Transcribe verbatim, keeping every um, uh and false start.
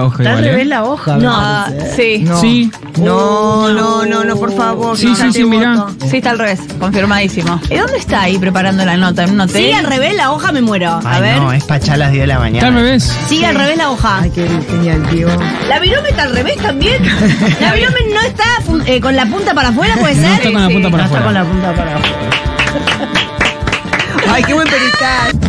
hoja Está al igual, ¿eh? revés la hoja. No, me parece. sí. No. Sí. No, no, no, no, por favor. Sí, no, sí, te sí, mirá. voto. Sí, está al revés, confirmadísimo. ¿Y dónde está ahí preparando la nota? ¿En un hotel? Sigue al revés la hoja, me muero. A Ay, ver. no, es Pachá a las diez de la Está al mañana. revés. Sigue al revés la hoja. Ay, qué genial, tío. ¿La virome está al revés también? ¿La virome no está fun- eh, con la punta para afuera, puede No ser? está con la punta para No está afuera. con la punta para afuera. Ay, qué buen perical.